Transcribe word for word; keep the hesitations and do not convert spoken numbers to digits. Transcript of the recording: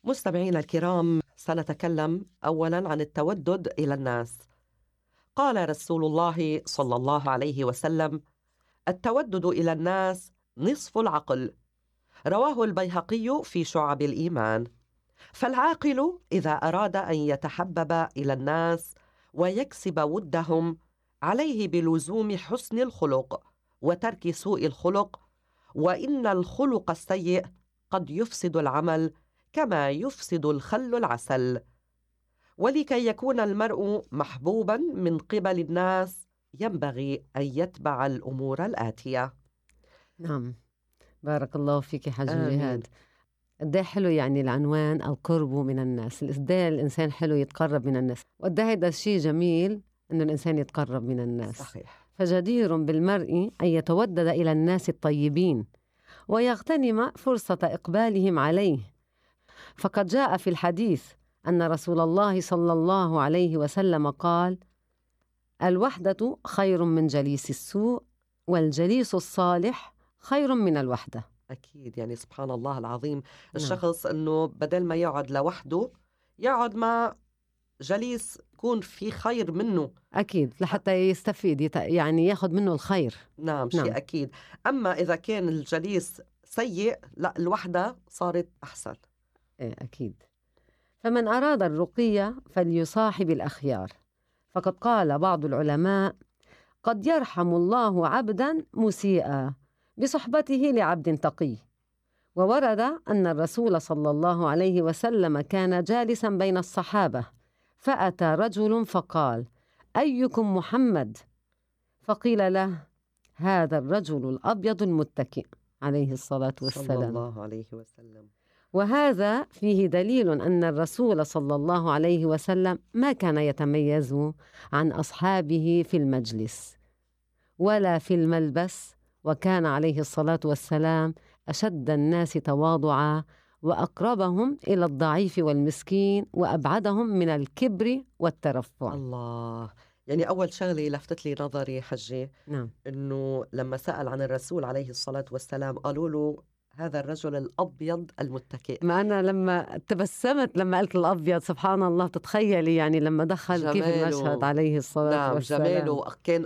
مستمعينا الكرام، سنتكلم أولا عن التودد إلى الناس. قال رسول الله صلى الله عليه وسلم: التودد إلى الناس نصف العقل. رواه البيهقي في شعب الإيمان. فالعاقل إذا أراد أن يتحبب إلى الناس ويكسب ودهم عليه بلزوم حسن الخلق وترك سوء الخلق، وإن الخلق السيء قد يفسد العمل كما يفسد الخل العسل. ولكي يكون المرء محبوبا من قبل الناس ينبغي أن يتبع الأمور الآتية. نعم، بارك الله فيك حاج آمين. جهاد. قد حلو يعني العنوان القرب من الناس، قد الإنسان حلو يتقرب من الناس، وقد هذا الشيء جميل إنه الإنسان يتقرب من الناس. صحيح. فجدير بالمرء أن يتودد إلى الناس الطيبين ويغتنم فرصة إقبالهم عليه، فقد جاء في الحديث أن رسول الله صلى الله عليه وسلم قال: الوحدة خير من جليس السوء، والجليس الصالح خير من الوحدة. أكيد، يعني سبحان الله العظيم. نعم. الشخص أنه بدل ما يقعد لوحده يقعد مع جليس يكون في خير منه. أكيد، لحتى يستفيد يت... يعني ياخد منه الخير. نعم، شيء نعم. أكيد. أما إذا كان الجليس سيء، لا، الوحدة صارت أحسن. إيه أكيد. فمن أراد الرقية فليصاحب الأخيار، فقد قال بعض العلماء: قد يرحم الله عبدا مسيئا بصحبته لعبد تقي. وورد أن الرسول صلى الله عليه وسلم كان جالسا بين الصحابة، فأتى رجل فقال: أيكم محمد؟ فقيل له: هذا الرجل الأبيض المتكئ، عليه الصلاة والسلام. صلى الله عليه وسلم. وهذا فيه دليل أن الرسول صلى الله عليه وسلم ما كان يتميز عن أصحابه في المجلس ولا في الملبس، وكان عليه الصلاة والسلام أشد الناس تواضعا وأقربهم إلى الضعيف والمسكين وأبعدهم من الكبر والترفع. الله، يعني أول شغلة لفتت لي نظري حجي، نعم. إنه لما سأل عن الرسول عليه الصلاة والسلام قالوا له: هذا الرجل الأبيض المتكئ. ما أنا لما تبسمت لما قلت الأبيض، سبحان الله، تتخيلي يعني لما دخل كيف جماله. المشهد عليه الصلاة نعم، والسلام. جماله كان